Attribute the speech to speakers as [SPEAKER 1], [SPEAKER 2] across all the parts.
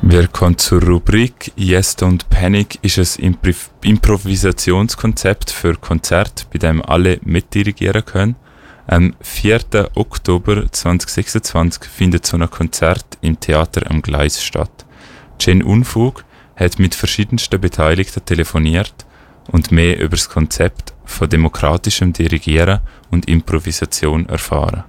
[SPEAKER 1] Wir kommen zur Rubrik «Yes, Don't Panic» ist ein Improvisationskonzept für Konzerte, bei dem alle mitdirigieren können. Am 4. Oktober 2026 findet so ein Konzert im Theater am Gleis statt. Jen Unfug hat mit verschiedensten Beteiligten telefoniert und mehr über das Konzept von demokratischem Dirigieren und Improvisation erfahren.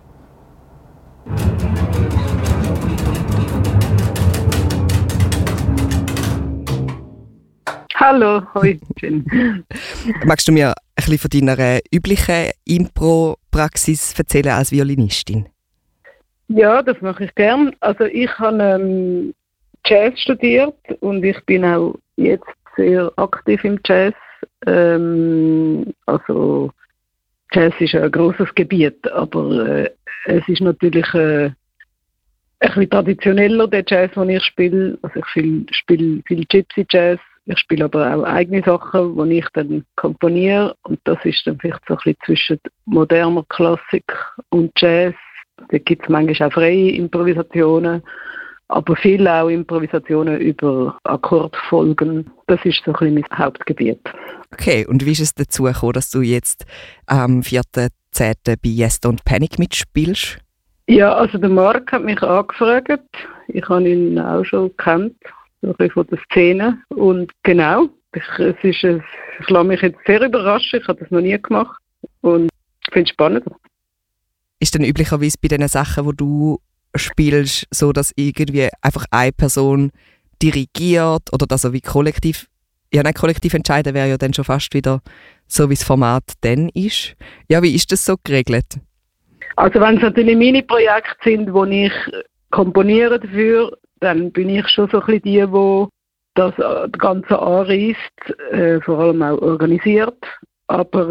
[SPEAKER 2] Hallo, hoi, Jen.
[SPEAKER 3] Magst du mir ein bisschen von deiner üblichen Impro-Praxis erzählen als Violinistin?
[SPEAKER 2] Ja, das mache ich gern. Also ich habe Jazz studiert und ich bin auch jetzt sehr aktiv im Jazz. Also Jazz ist ein grosses Gebiet, aber es ist natürlich ein bisschen traditioneller, der Jazz, den ich spiele. Also ich spiele viel Gypsy Jazz. Ich spiele aber auch eigene Sachen, die ich dann komponiere. Und das ist dann vielleicht so ein bisschen zwischen moderner Klassik und Jazz. Da gibt es manchmal auch freie Improvisationen, aber viel auch Improvisationen über Akkordfolgen. Das ist so ein bisschen mein Hauptgebiet.
[SPEAKER 3] Okay, und wie ist es dazu gekommen, dass du jetzt am 4.10. bei «Yes, Don't Panic» mitspielst?
[SPEAKER 2] Ja, also der Marc hat mich angefragt. Ich habe ihn auch schon gekannt. So ein bisschen von der Szene. Und genau, ich lasse mich jetzt sehr überraschen. Ich habe das noch nie gemacht und ich finde es spannend.
[SPEAKER 3] Ist denn üblicherweise bei den Sachen, die du spielst, so, dass irgendwie einfach eine Person dirigiert oder dass er wie kollektiv entscheiden wäre ja dann schon fast wieder so, wie das Format dann ist. Ja, wie ist das so geregelt?
[SPEAKER 2] Also wenn es natürlich meine Projekte sind, wo ich komponiere dafür, dann bin ich schon so ein bisschen die das Ganze anreisst, vor allem auch organisiert. Aber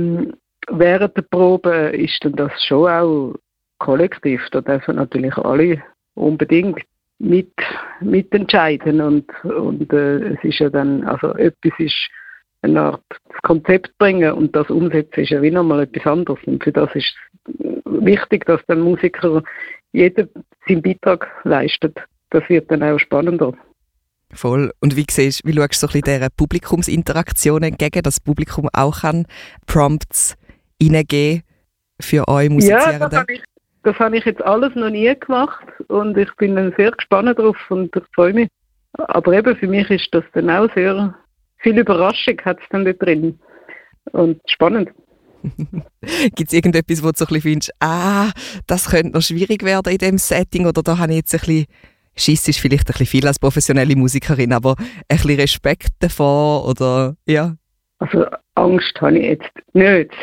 [SPEAKER 2] während der Probe ist dann das schon auch kollektiv. Da dürfen natürlich alle unbedingt mitentscheiden. Und es ist ja dann, also etwas ist eine Art das Konzept bringen und das umsetzen ist ja wie nochmal etwas anderes. Und für das ist wichtig, dass der Musiker jeder seinen Beitrag leistet. Das wird dann auch spannender.
[SPEAKER 3] Voll. Und wie schaust du so ein bisschen dieser Publikumsinteraktion entgegen, dass das Publikum auch Prompts reingeben für euch Musizierende?
[SPEAKER 2] Ja, das habe ich jetzt alles noch nie gemacht und ich bin dann sehr gespannt drauf und ich freue mich. Aber eben für mich ist das dann auch sehr viel Überraschung hat es dann da drin und spannend.
[SPEAKER 3] Gibt es irgendetwas, wo du so ein bisschen findest, das könnte noch schwierig werden in diesem Setting oder da habe ich jetzt ein bisschen, Schiss ist vielleicht ein bisschen viel als professionelle Musikerin, aber ein bisschen Respekt davor oder ja?
[SPEAKER 2] Also Angst habe ich jetzt nicht,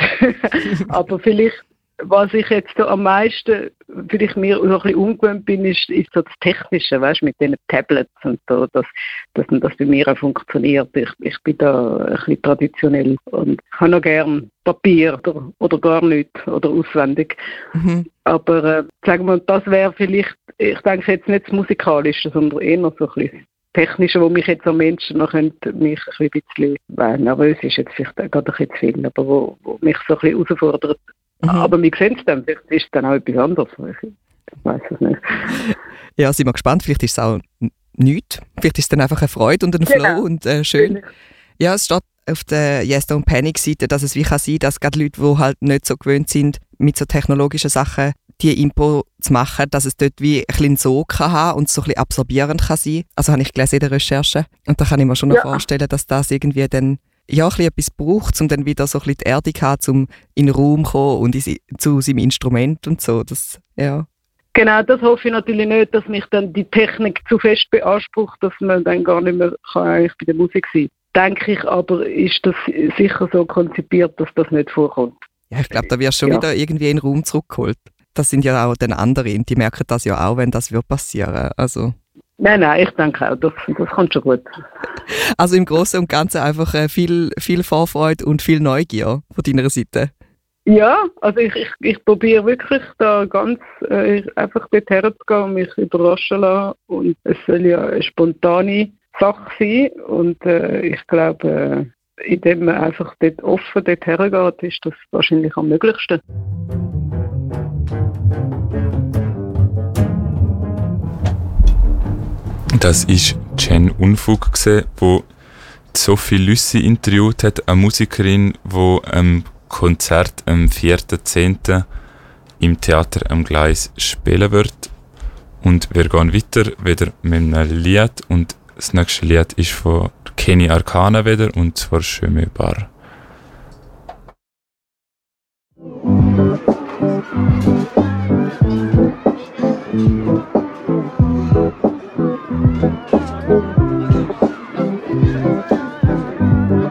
[SPEAKER 2] aber vielleicht, was ich jetzt so am meisten, vielleicht mir so ein bisschen ungewöhnt bin, ist so das Technische, weißt, mit diesen Tablets und so, dass das bei mir auch funktioniert. Ich bin da ein bisschen traditionell und ich habe noch gern Papier oder gar nichts oder auswendig. Mhm. Aber sagen wir, das wäre vielleicht, ich denke jetzt nicht das Musikalische, sondern eher so ein bisschen Technische, wo mich jetzt am Menschen noch könnte, mich ein bisschen nervös ist jetzt vielleicht gerade ein bisschen zu viel, aber wo mich so ein bisschen herausfordert. Mhm. Aber wir sehen es dann, vielleicht ist es dann auch etwas anderes. Ich weiß es nicht.
[SPEAKER 3] Ja, sind wir gespannt, vielleicht ist es auch nichts. Vielleicht ist es dann einfach eine Freude und ein Flow und schön. Ja, es steht auf der «Yes, Don't Panic» Seite, dass es wie kann sein, dass gerade Leute, die halt nicht so gewöhnt sind, mit so technologischen Sachen die Impro zu machen, dass es dort wie ein bisschen so kann haben und so ein bisschen absorbierend kann sein. Also habe ich gelesen in der Recherche. Und da kann ich mir schon noch vorstellen, dass das irgendwie dann ja, ein bisschen etwas braucht, um dann wieder so ein bisschen die Erdung zu haben, um in den Raum zu kommen und zu seinem Instrument und so. Das, ja.
[SPEAKER 2] Genau, das hoffe ich natürlich nicht, dass mich dann die Technik zu fest beansprucht, dass man dann gar nicht mehr eigentlich bei der Musik sein kann. Denke ich aber, ist das sicher so konzipiert, dass das nicht vorkommt.
[SPEAKER 3] Ja, ich glaube, da wirst du schon wieder irgendwie in den Raum zurückgeholt. Das sind ja auch dann andere und die merken das ja auch, wenn das passieren wird. Also.
[SPEAKER 2] Nein, ich denke auch, das kommt schon gut.
[SPEAKER 3] Also im Großen und Ganzen einfach viel Vorfreude und viel Neugier von deiner Seite.
[SPEAKER 2] Ja, also ich probiere wirklich da ganz einfach dorthin zu gehen und mich überraschen lassen. Und es soll ja eine spontane Sache sein. Und ich glaube, indem man einfach dort offen dorthin geht, ist das wahrscheinlich am möglichsten.
[SPEAKER 1] Das ist Jen Unfug gewesen, wo Sophie Lüssi interviewt hat, eine Musikerin, die am Konzert am 4.10. im Theater am Gleis spielen wird. Und wir gehen weiter wieder mit einem Lied und das nächste Lied ist von Kenny Arcana wieder und zwar «Je me barre».